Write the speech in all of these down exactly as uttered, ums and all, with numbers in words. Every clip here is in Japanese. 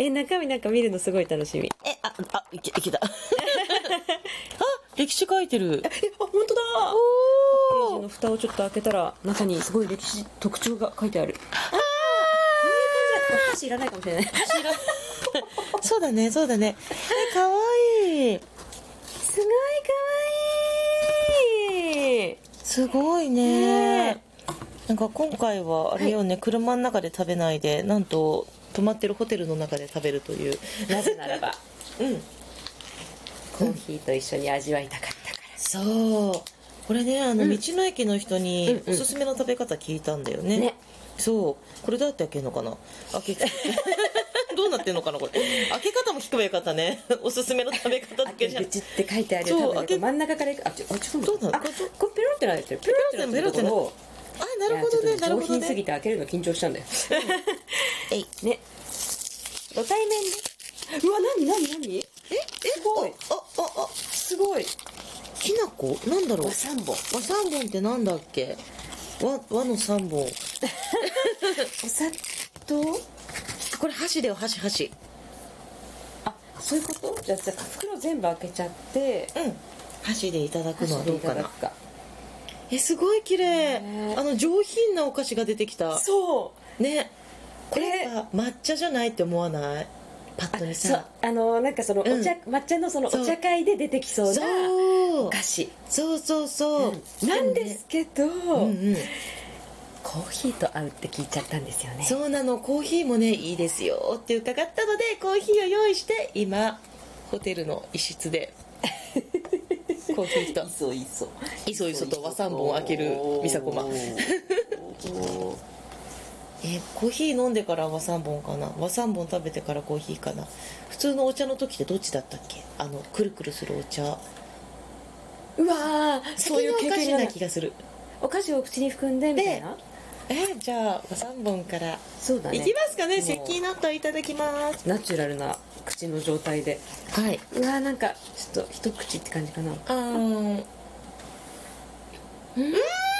え、中身なんか見るのすごい楽しみ。 え、あ、あ、いけ、いけた。あ、歴史書いてる。 え、あ、本当だ。 おー。 ページの蓋をちょっと開けたら、中にすごい歴史、特徴が書いてある。ああ、こういう感じだ。箸いらないかもしれない。 箸いらそうだね、そうだね。え、かわいい。 すごいかわいい。 すごいね。ね、なんか今回はあれよね、はい、車の中で食べないで、なんと泊まってるホテルの中で食べるという。 なぜならば、 うん、 コーヒーと一緒に味わいたかったから。 そう。これね、あの、うん、道の駅の人におすすめの食べ方聞いたんだよね。ね、そう。これどうやって開けるのかな。開けどうなってんのかなこれ。開け方も聞けばよかったね。おすすめの食べ方だけじゃん。 ブチって書いてあるよ。そう、開け真ん中からいく。あ、ちょ、あ、ちょっと。 どうなの？ これペロってなってる。ペロってなってるところを。 あ、なるほどね、なるほどね。 上品すぎて開けるの緊張したんだよ。えい。ね。ご対面で。うわ、なになになに？え、え、すごい。 あ、あ、あ、 すごい。 きなこ？なんだろう。 和三本。 和三本ってなんだっけ？和、和の三本。 お砂糖？ これ箸だよ、箸、箸。 あ、そういうこと？じゃあ、じゃあ袋全部開けちゃって、 うん。箸でいただくのはどうかな。え、すごい綺麗。あの上品なお菓子が出てきた。 そう。 ね。これさ、抹茶じゃないって思わない？パッとにさ。 あ、あのなんかそのお茶、うん、抹茶のそのお茶会で出てきそうなお菓子。 そうそうそう。 うん、なんですけど、うんうん、コーヒーと合うって聞いちゃったんですよね。 そうなの、コーヒーもねいいですよって伺ったのでコーヒーを用意して今ホテルの一室でコーヒーといそいそいそいそと和三本開ける美佐子まえコーヒー飲んでから和三本かな、和三本食べてからコーヒーかな。普通のお茶の時ってどっちだったっけ？あのくるくるするお茶。 うわー、そういう経験な気がする。 お菓子を口に含んでみたいな。 えじゃあ和三本からそうだね、 いきますかね。セキ納豆いただきます。 ナチュラルな口の状態で。 はい。 うわー、なんかちょっと一口って感じかな。あー、 うんうん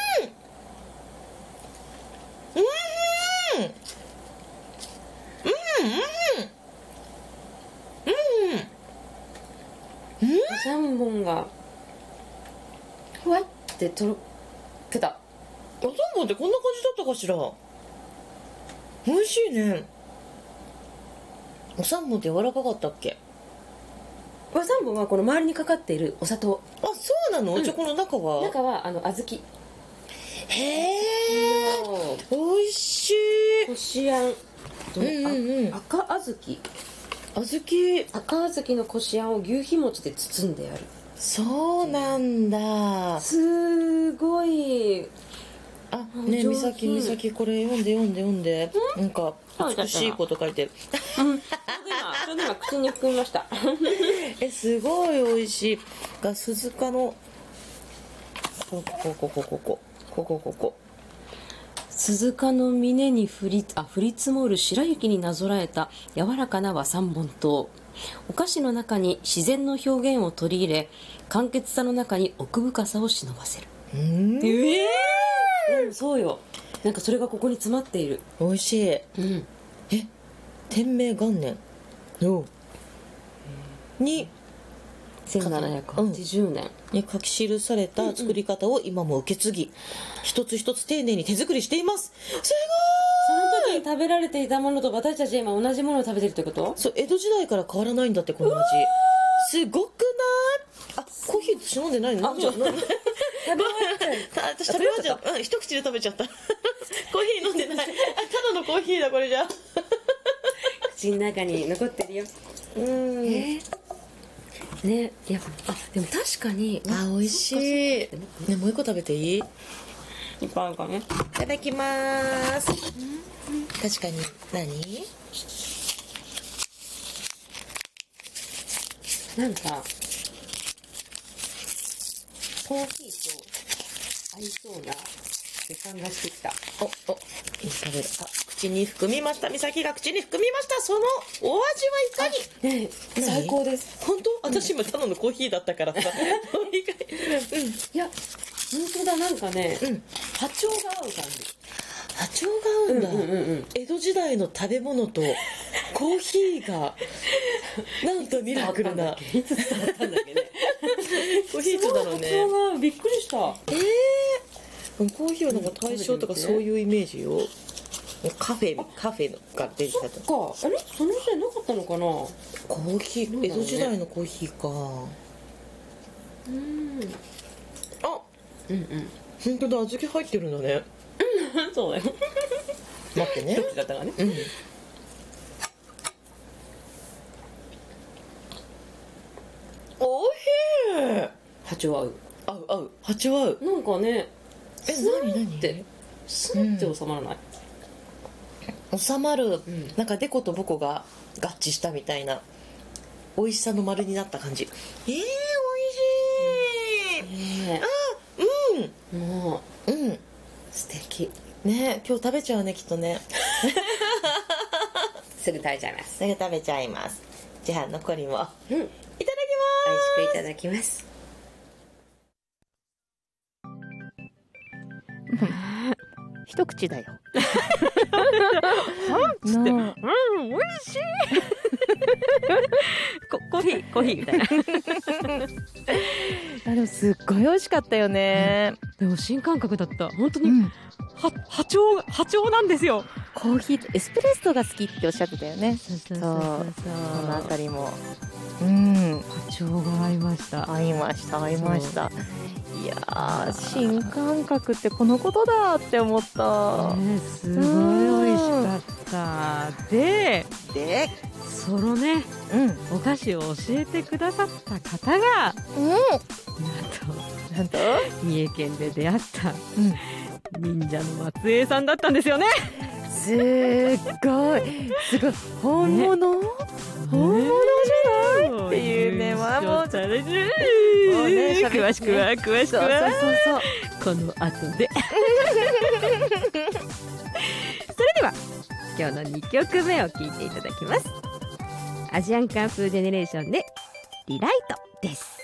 さんぼんがふわってとろけた。 和三本ってこんな感じだったかしら。美味しいね。和三本って柔らかかったっけ？ 和三本はこの周りにかかっているお砂糖。 あ、そうなの？うん、じゃあこの中は中はあの小豆。 へえ、美味しい。 こしあんと、うんうんうん、赤小豆小豆赤小豆のこしあんを牛皮餅で包んである。 そうなんだ。 すごい。 あ、ねえ、美咲、美咲、これ読んで読んで読んで。なんか美しいこと書いてる。 うん、ちょうど今口に含みました。 え、すごい美味しい。が鈴鹿のここここここここここ。 鈴鹿の峰に降りあ降り積もる白雪になぞらえた柔らかな和三本糖。お菓子の中に自然の表現を取り入れ、簡潔さの中に奥深さを忍ばせる。 うーん、 えー、うん、そうよ。なんかそれがここに詰まっている。 美味しい。 うん、 え、天明元年のにせんななひゃくはちじゅうねんに書き記された作り方を今も受け継ぎ、うんうん、一つ一つ丁寧に手作りしています。すごい。 その時に食べられていたものと私たち今同じものを食べてるってこと？ そう、江戸時代から変わらないんだって、この味。すごくない？あ、コーヒー私飲んでないの？ あ、じゃあ食べ終わっちゃう。 私食べ終わっちゃった。うん、一口で食べちゃった。コーヒー飲んでない。あ、ただのコーヒーだこれじゃ。 口の中に残ってるよ。 うん。 えー、ね、いや、あ、でも確かに。 あ、美味しい。ね、もう一個食べていい？ いっぱいあるかね。 いただきまーす。確かに。何？ なんかコーヒーと合いそうな予感がしてきた。 お、お、いい食べる。あ、口に含みました。美咲が口に含みました。そのお味はいかに？ ねえ、最高です。 本当？私今ただのコーヒーだったからさ。うん。 いや、本当だ、なんかね、うん、波長が合う感じ。 波長が合うんだ、 うんうんうんうん、 江戸時代の食べ物とコーヒーがなんとミラクルないつ伝わったんだっけねコーヒーとだろうね。 波長がびっくりした。 えー、コーヒーはなんか大正とかそういうイメージよ。カフェカフェが出てきたとか。あれその時代なかったのかな。 コーヒー、ね、江戸時代のコーヒーか。 うんあ、 うんうん、 本当だ、小豆入ってるんだねそうだよ待ってね、 どっちだったかね、 うん、おいしい。 波長合う合う合う、波長合う。 なんかね、 え、何何ってスンって収まらない、 うん、収まる、 うん、 なんかデコとボコが合致したみたいな美味しさの丸になった感じ。えー、美味しい、ね、あ、うん、 もう、うん、 素敵ね。今日食べちゃうね、きっとねすぐ食べちゃいます。 すぐ食べちゃいます。じゃあ残りも、うん、いただきます。 美味しくいただきます。 一口だよつって、うん、美味しいコ, コーヒーコーヒーみたいなあでもすっごい美味しかったよね、 うん、でも新感覚だった。本当に、 うん、 は波長波長なんですよ。 コーヒーとエスプレッソが好きっておっしゃってたよね。 そうそうそうそうそう、 このあたりも、うん、 波長が合いました。 合いました合いました。いやー、新感覚ってこのことだって思った、 ね、すごい美味しかった。ででそのね、 うん、 お菓子を教えてくださった方が、 うん、 なんとなんと三重県で出会った、 うん、 忍者の末裔さんだったんですよね。 すっごいすごい本物、ね、本物じゃないっていうね、まあもうもうね詳しくは詳しくはそうそうそうこの後でそれでは今日のにきょくめを聴いていただきます。アジアンカンフージェネレーションでリライトです。